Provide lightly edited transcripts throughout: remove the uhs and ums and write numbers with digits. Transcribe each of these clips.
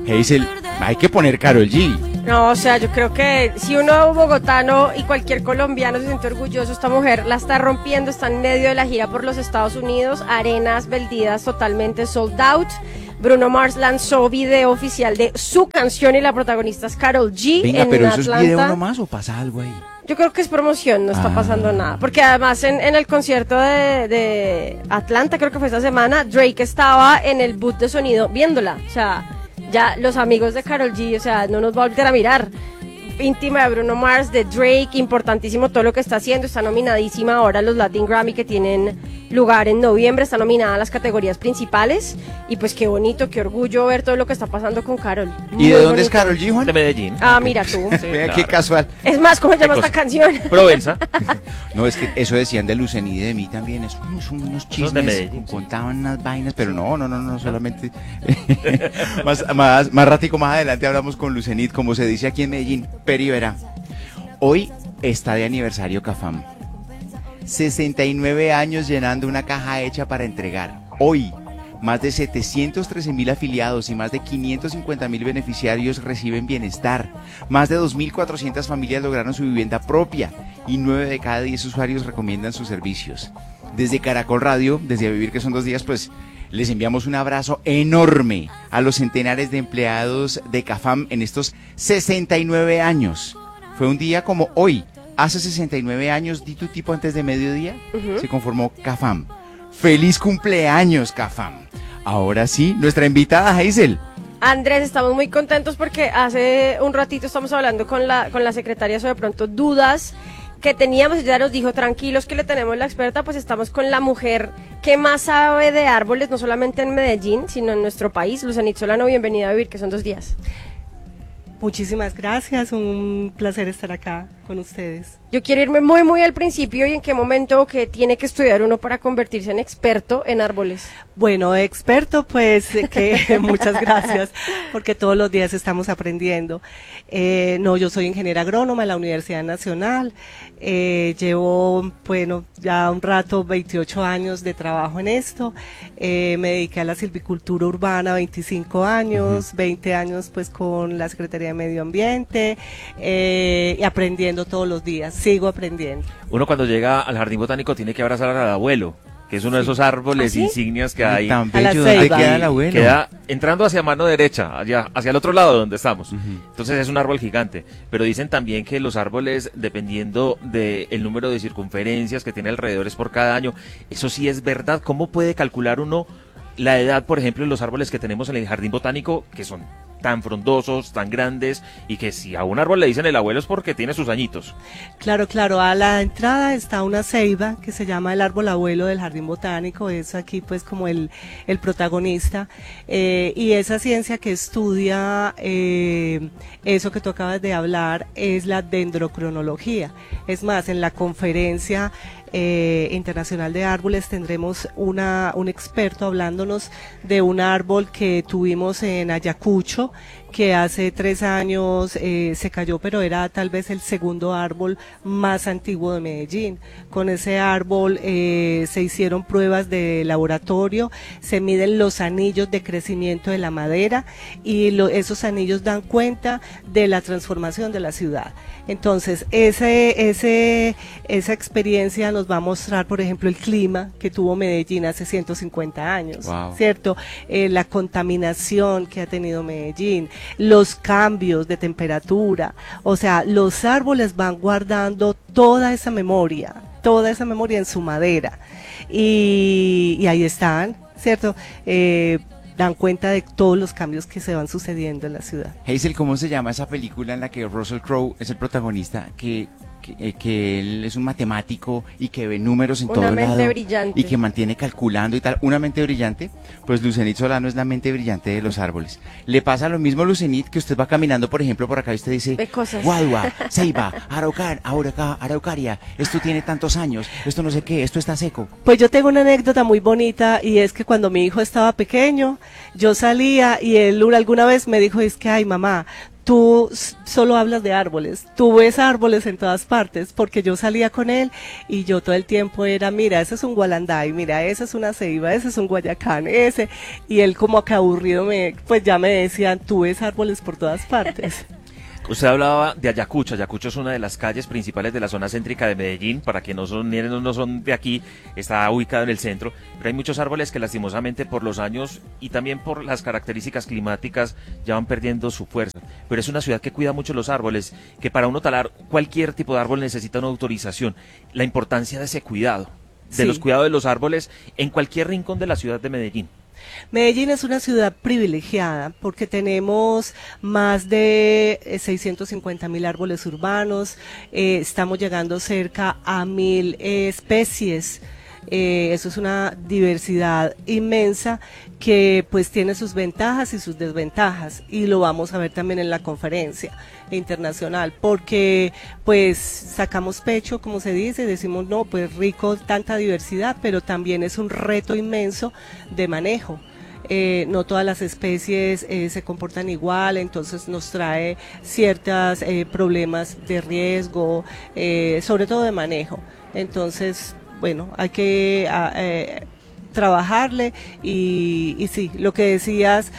Hazel, hay que poner Karol G. No, o sea, yo creo que si uno bogotano y cualquier colombiano se siente orgulloso, esta mujer la está rompiendo, está en medio de la gira por los Estados Unidos, arenas vendidas totalmente sold out. Bruno Mars lanzó video oficial de su canción y la protagonista es Karol G. Venga, en pero ¿eso Atlanta. es video nomás o pasa algo ahí? Yo creo que es promoción, no está pasando nada. Porque además en el concierto de Atlanta, creo que fue esta semana, Drake estaba en el booth de sonido viéndola. O sea, ya los amigos de Karol G, o sea, no nos va a volver a mirar. Íntima de Bruno Mars, de Drake, importantísimo todo lo que está haciendo, está nominadísima ahora a los Latin Grammy que tienen lugar en noviembre, está nominada a las categorías principales y pues qué bonito, qué orgullo ver todo lo que está pasando con Karol. ¿Y de dónde es Karol G, Juan? De Medellín. Ah, mira tú. Sí, Vea, claro. qué casual. Es más, ¿cómo se llama esta canción? Provenza. No, es que eso decían de Lucen y de mí también, son unos chismes, de Medellín, sí. contaban unas vainas, pero no, solamente más ratico más adelante hablamos con Lucenit, como se dice aquí en Medellín. Peri verá, hoy está de aniversario Cafam, 69 años llenando una caja hecha para entregar. Hoy, más de 713.000 afiliados y más de 550.000 beneficiarios reciben bienestar. Más de 2.400 familias lograron su vivienda propia y 9 de cada 10 usuarios recomiendan sus servicios. Desde Caracol Radio, desde A Vivir, que son 2 días, pues les enviamos un abrazo enorme a los centenares de empleados de Cafam en estos 69 años. Fue un día como hoy, hace 69 años, di tu tipo antes de mediodía, se conformó Cafam. ¡Feliz cumpleaños, Cafam! Ahora sí, nuestra invitada Hazel. Andrés, estamos muy contentos porque hace un ratito estamos hablando con la secretaria sobre pronto dudas que teníamos. Ella nos dijo, tranquilos que le tenemos la experta, pues estamos con la mujer que más sabe de árboles, no solamente en Medellín, sino en nuestro país. Lucenit Solano, bienvenida a Vivir, que son 2 días. Muchísimas gracias, un placer estar acá con ustedes. Yo quiero irme muy al principio y en qué momento que tiene que estudiar uno para convertirse en experto en árboles. Bueno, experto, pues que muchas gracias, porque todos los días estamos aprendiendo. No, yo soy ingeniera agrónoma en la Universidad Nacional, llevo, bueno, ya un rato, 28 años de trabajo en esto, me dediqué a la silvicultura urbana 25 años, 20 años pues con la Secretaría de Medio Ambiente, y aprendiendo todos los días, sigo aprendiendo. Uno cuando llega al jardín botánico tiene que abrazar al abuelo, que es uno de esos árboles ¿Ah, sí? insignias que hay. Tan A la bello, ¿dónde ceiba. queda el abuelo? Queda entrando hacia mano derecha, allá, hacia el otro lado de donde estamos. Entonces es un árbol gigante. Pero dicen también que los árboles, dependiendo del número de circunferencias que tiene alrededores por cada año, eso sí es verdad. ¿Cómo puede calcular uno la edad, por ejemplo, de los árboles que tenemos en el jardín botánico, que son tan frondosos, tan grandes, y que si a un árbol le dicen el abuelo es porque tiene sus añitos? Claro, claro, a la entrada está una ceiba que se llama el árbol abuelo del jardín botánico, es aquí pues como el protagonista, y esa ciencia que estudia eso que tú acabas de hablar es la dendrocronología. Es más, en la conferencia internacional de árboles tendremos un experto hablándonos de un árbol que tuvimos en Ayacucho, que hace 3 años se cayó, pero era tal vez el segundo árbol más antiguo de Medellín. Con ese árbol se hicieron pruebas de laboratorio, se miden los anillos de crecimiento de la madera y esos anillos dan cuenta de la transformación de la ciudad. Entonces, esa experiencia nos va a mostrar, por ejemplo, el clima que tuvo Medellín hace 150 años, Wow. ¿cierto? La contaminación que ha tenido Medellín, los cambios de temperatura, o sea, los árboles van guardando toda esa memoria en su madera, y ahí están, ¿cierto? Dan cuenta de todos los cambios que se van sucediendo en la ciudad. Hazel, ¿cómo se llama esa película en la que Russell Crowe es el protagonista? Que él es un matemático y que ve números en Una todo mente lado brillante. y que mantiene calculando y tal. Una mente brillante. Pues Lucenit Solano es la mente brillante de los árboles. Le pasa lo mismo, Lucenit, que usted va caminando, por ejemplo, por acá y usted dice: Ve cosas. Guadua, Ceiba, Araucaria, esto tiene tantos años, esto no sé qué, esto está seco. Pues yo tengo una anécdota muy bonita, y es que cuando mi hijo estaba pequeño, yo salía y él alguna vez me dijo, es que, ay mamá, solo hablas de árboles, tú ves árboles en todas partes, porque yo salía con él y yo todo el tiempo era, mira, ese es un gualanday, mira, esa es una ceiba, ese es un guayacán, ese, y él como que aburrido pues ya me decían, tú ves árboles por todas partes. Usted hablaba de Ayacucho. Ayacucho es una de las calles principales de la zona céntrica de Medellín. Para quienes no son de aquí, está ubicado en el centro. Pero hay muchos árboles que lastimosamente por los años y también por las características climáticas ya van perdiendo su fuerza. Pero es una ciudad que cuida mucho los árboles, que para uno talar cualquier tipo de árbol necesita una autorización. La importancia de ese cuidado, de los cuidados de los árboles en cualquier rincón de la ciudad de Medellín. Medellín es una ciudad privilegiada porque tenemos más de 650.000 árboles urbanos, estamos llegando cerca a 1.000 especies. Eso es una diversidad inmensa que pues tiene sus ventajas y sus desventajas, y lo vamos a ver también en la conferencia internacional, porque pues sacamos pecho, como se dice, decimos no, pues rico tanta diversidad, pero también es un reto inmenso de manejo. No todas las especies se comportan igual, entonces nos trae ciertos problemas de riesgo, sobre todo de manejo. Entonces, bueno, hay que trabajarle y sí, lo que decías,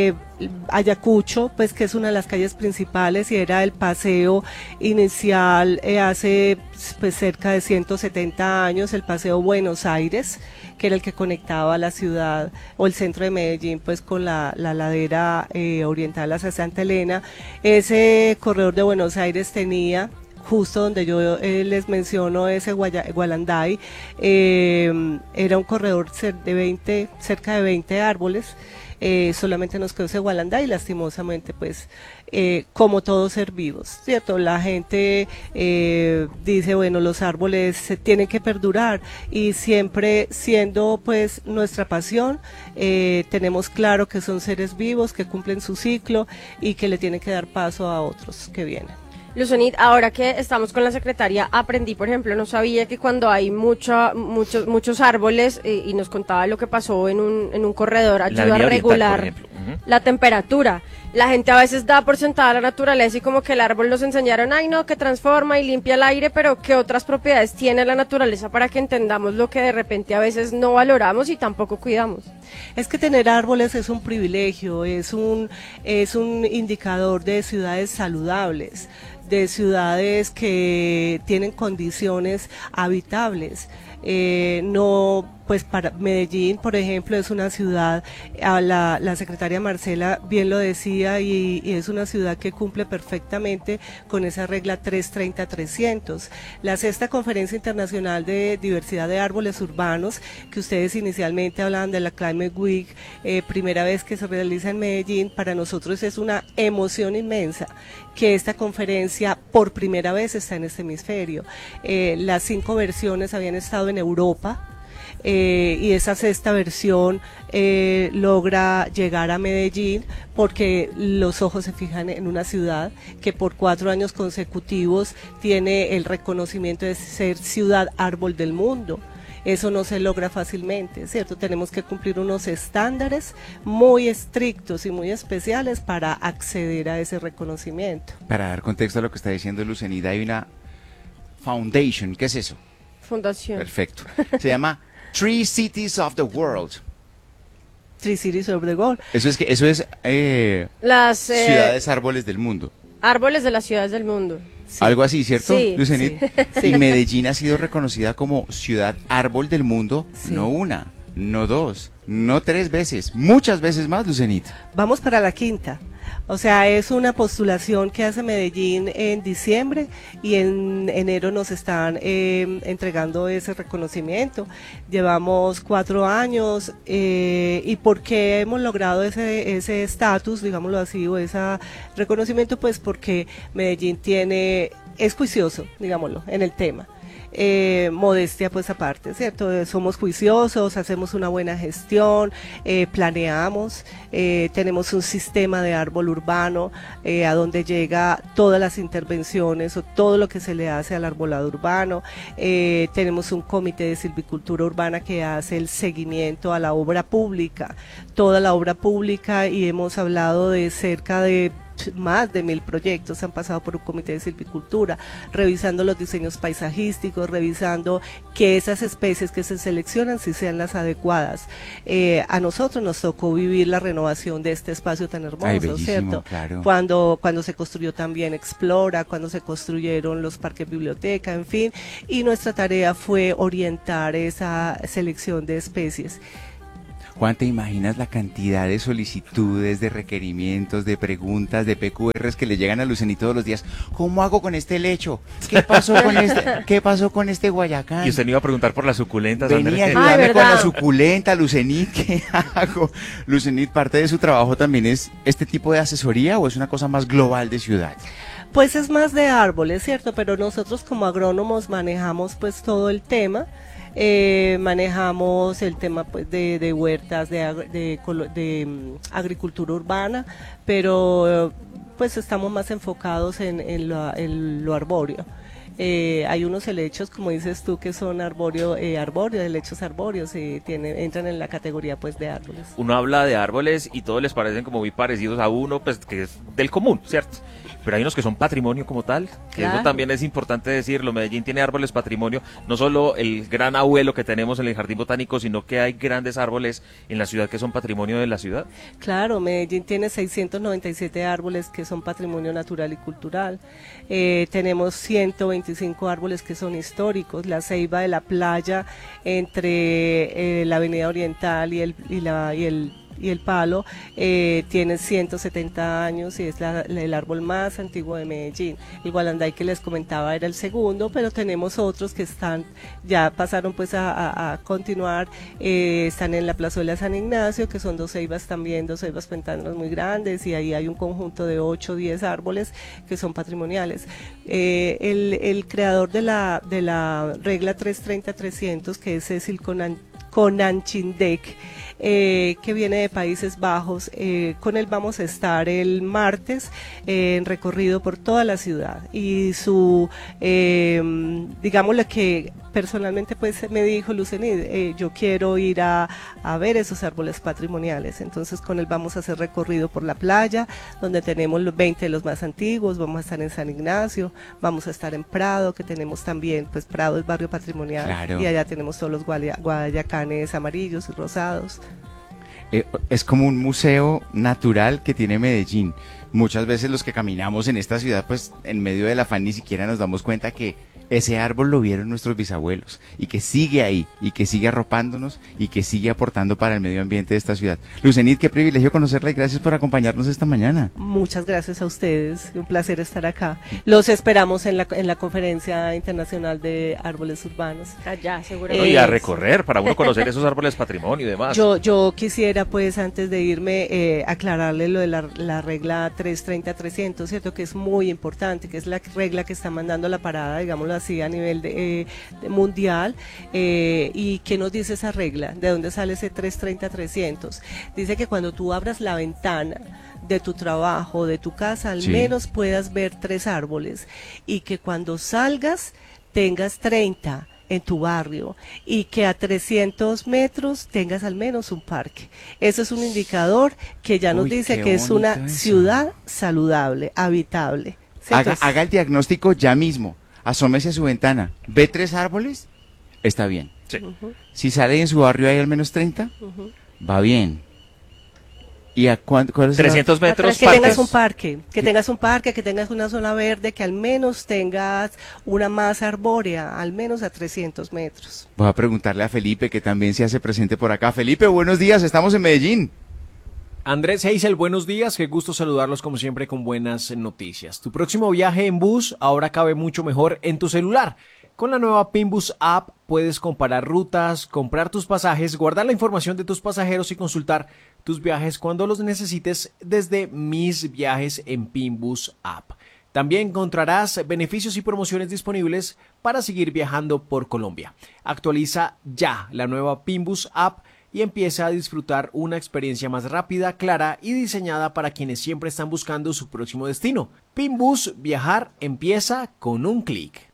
Ayacucho, pues que es una de las calles principales y era el paseo inicial hace pues cerca de 170 años, el paseo Buenos Aires, que era el que conectaba la ciudad o el centro de Medellín pues con la ladera oriental hacia Santa Elena. Ese corredor de Buenos Aires tenía justo donde yo les menciono ese Gualanday, era un corredor de cerca de 20 árboles, solamente nos quedó ese Gualanday y lastimosamente pues como todo ser vivos, ¿cierto? La gente dice, bueno, los árboles tienen que perdurar y siempre siendo pues nuestra pasión, tenemos claro que son seres vivos que cumplen su ciclo y que le tienen que dar paso a otros que vienen. Luzonit, ahora que estamos con la secretaria, aprendí, por ejemplo, no sabía que cuando hay muchos árboles, y nos contaba lo que pasó en un corredor, ayuda a regular la temperatura. La gente a veces da por sentada la naturaleza y como que el árbol nos enseñaron, ay no, que transforma y limpia el aire, pero ¿qué otras propiedades tiene la naturaleza para que entendamos lo que de repente a veces no valoramos y tampoco cuidamos? Es que tener árboles es un privilegio, es un indicador de ciudades saludables, de ciudades que tienen condiciones habitables. No, pues para Medellín, por ejemplo, es una ciudad, la secretaria Marcela bien lo decía, y es una ciudad que cumple perfectamente con esa regla 330-300. La sexta conferencia internacional de diversidad de árboles urbanos, que ustedes inicialmente hablaban de la Climate Week, primera vez que se realiza en Medellín, para nosotros es una emoción inmensa que esta conferencia por primera vez está en este hemisferio. Las 5 versiones habían estado en Europa, y esa sexta versión logra llegar a Medellín porque los ojos se fijan en una ciudad que por 4 años consecutivos tiene el reconocimiento de ser ciudad árbol del mundo. Eso no se logra fácilmente, ¿cierto? Tenemos que cumplir unos estándares muy estrictos y muy especiales para acceder a ese reconocimiento. Para dar contexto a lo que está diciendo Lucenida, hay una foundation, ¿qué es eso? Fundación. Perfecto. Se llama Three Cities of the World. Three Cities of the World. Eso es Las ciudades árboles del mundo. Árboles de las ciudades del mundo. Sí. Algo así, ¿cierto, Sí, Lucenit? sí. Y Medellín ha sido reconocida como ciudad árbol del mundo, Sí. no una, no 2, no 3 veces, muchas veces más, Lucenit. Vamos para la quinta. O sea, es una postulación que hace Medellín en diciembre y en enero nos están entregando ese reconocimiento. Llevamos 4 años y ¿por qué hemos logrado ese estatus, digámoslo así, o ese reconocimiento? Pues porque Medellín es juicioso, digámoslo, en el tema. Modestia pues aparte, ¿cierto? Somos juiciosos, hacemos una buena gestión, planeamos, tenemos un sistema de árbol urbano a donde llega todas las intervenciones o todo lo que se le hace al arbolado urbano, tenemos un comité de silvicultura urbana que hace el seguimiento a la obra pública, toda la obra pública, y hemos hablado de cerca de más de 1000 proyectos han pasado por un comité de silvicultura, revisando los diseños paisajísticos, revisando que esas especies que se seleccionan sí sean las adecuadas. A nosotros nos tocó vivir la renovación de este espacio tan hermoso, Ay, bellísimo, ¿cierto? claro. Cuando se construyó también Explora, cuando se construyeron los parques biblioteca, en fin, y nuestra tarea fue orientar esa selección de especies. Juan, ¿te imaginas la cantidad de solicitudes, de requerimientos, de preguntas, de PQRs que le llegan a Lucení todos los días? ¿Cómo hago con este lecho? ¿Qué pasó con este Guayacán? Y usted me iba a preguntar por las suculentas, Venía a Andrés. ayudarme Ay, con la ¿verdad? suculenta, Lucenit, ¿qué hago? Lucenit, ¿parte de su trabajo también es este tipo de asesoría o es una cosa más global de ciudad? Pues es más de árboles, ¿cierto? Pero nosotros como agrónomos manejamos pues todo el tema. Manejamos el tema pues de huertas, de agricultura urbana, pero pues estamos más enfocados en lo arbóreo. Hay unos helechos, como dices tú, que son arbóreos, helechos arbóreos, entran en la categoría pues de árboles. Uno habla de árboles y todos les parecen como muy parecidos a uno, pues que es del común, ¿cierto? Pero hay unos que son patrimonio como tal, que Claro. eso también es importante decirlo. Medellín tiene árboles patrimonio, no solo el gran abuelo que tenemos en el Jardín Botánico, sino que hay grandes árboles en la ciudad que son patrimonio de la ciudad. Claro, Medellín tiene 697 árboles que son patrimonio natural y cultural. Tenemos 125 árboles que son históricos. La ceiba de la playa entre la Avenida Oriental y el Palo tiene 170 años y es el árbol más antiguo de Medellín. El Gualanday que les comentaba era el segundo, pero tenemos otros que ya pasaron pues a continuar, están en la plazuela de San Ignacio, que son dos ceibas pentámeras muy grandes, y ahí hay un conjunto de 8 o 10 árboles que son patrimoniales. El creador de la regla 330-300, que es Cecil Conancindek, que viene de Países Bajos. Con él vamos a estar el martes en recorrido por toda la ciudad, y digamos lo que personalmente pues me dijo Lucenid, yo quiero ir a ver esos árboles patrimoniales. Entonces con él vamos a hacer recorrido por la playa, donde tenemos los 20 de los más antiguos. Vamos a estar en San Ignacio, vamos a estar en Prado, que tenemos también, pues Prado es barrio patrimonial, Claro. y allá tenemos todos los guayacanes amarillos y rosados. Es como un museo natural que tiene Medellín. Muchas veces los que caminamos en esta ciudad, pues en medio del afán ni siquiera nos damos cuenta que ese árbol lo vieron nuestros bisabuelos y que sigue ahí y que sigue arropándonos y que sigue aportando para el medio ambiente de esta ciudad. Lucenit, qué privilegio conocerla y gracias por acompañarnos esta mañana. Muchas gracias a ustedes, un placer estar acá. Los esperamos en la Conferencia Internacional de Árboles Urbanos. Allá, No, seguramente. y a recorrer para uno conocer esos árboles patrimonio y demás. Yo quisiera, pues, antes de irme, aclararle lo de la regla 330-300, ¿cierto? Que es muy importante, que es la regla que está mandando la parada, digámoslo así, a nivel de mundial. ¿Y qué nos dice esa regla? ¿De dónde sale ese 330-300? Dice que cuando tú abras la ventana de tu trabajo, de tu casa, al Sí. menos puedas ver 3 árboles, y que cuando salgas tengas 30 en tu barrio, y que a 300 metros tengas al menos un parque. Eso es un indicador que ya nos Uy, dice qué que es bonito una eso. ciudad saludable, habitable. ¿Cierto? Haga el diagnóstico ya mismo. Asómese a su ventana. ¿Ve 3 árboles? Está bien. Sí. Si sale y en su barrio hay al menos 30, va bien. ¿Y a cuál es 300 metros, Que parques. tengas un parque, que tengas una zona verde, que al menos tengas una masa arbórea, al menos a 300 metros. Voy a preguntarle a Felipe, que también se hace presente por acá. Felipe, buenos días, estamos en Medellín. Andrés Heisel, buenos días, qué gusto saludarlos como siempre con buenas noticias. Tu próximo viaje en bus ahora cabe mucho mejor en tu celular. Con la nueva Pinbus App puedes comparar rutas, comprar tus pasajes, guardar la información de tus pasajeros y consultar tus viajes cuando los necesites desde Mis Viajes en Pinbus App. También encontrarás beneficios y promociones disponibles para seguir viajando por Colombia. Actualiza ya la nueva Pinbus App y empieza a disfrutar una experiencia más rápida, clara y diseñada para quienes siempre están buscando su próximo destino. Pinbus, viajar empieza con un clic.